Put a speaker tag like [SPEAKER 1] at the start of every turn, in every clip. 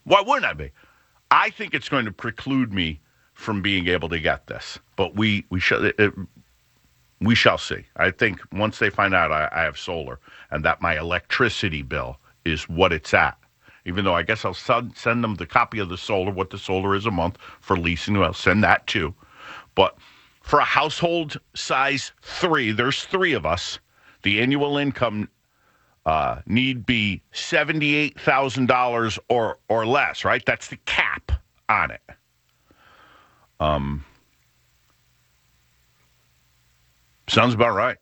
[SPEAKER 1] Why wouldn't I be? I think it's going to preclude me from being able to get this, but we shall see. I think once they find out I have solar and that my electricity bill is what it's at, even though I guess I'll send them the copy of the solar, what the solar is a month for leasing. I'll send that too. But for a household size 3, there's 3 of us, the annual income need be $78,000 or less, right? That's the cap on it. Sounds about right.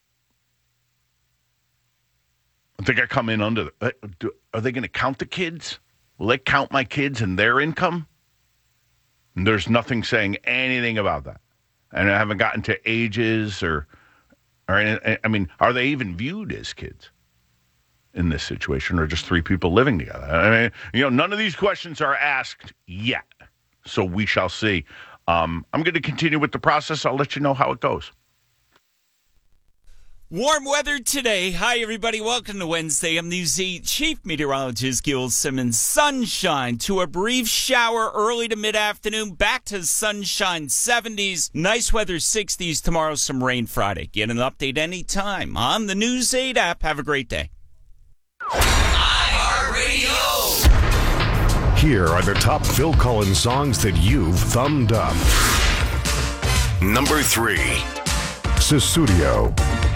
[SPEAKER 1] I think I come in under. Are they going to count the kids? Will they count my kids and their income? And there's nothing saying anything about that. And I haven't gotten to ages or I mean, are they even viewed as kids in this situation, or just 3 people living together? I mean, none of these questions are asked yet, so we shall see. I'm going to continue with the process. I'll let you know how it goes.
[SPEAKER 2] Warm weather today. Hi, everybody. Welcome to Wednesday. I'm News 8 Chief Meteorologist Gil Simmons. Sunshine to a brief shower early to mid-afternoon. Back to sunshine 70s. Nice weather 60s tomorrow. Some rain Friday. Get an update anytime on the News 8 app. Have a great day.
[SPEAKER 3] iHeartRadio. Here are the top Phil Collins songs that you've thumbed up. Number 3, Sussudio.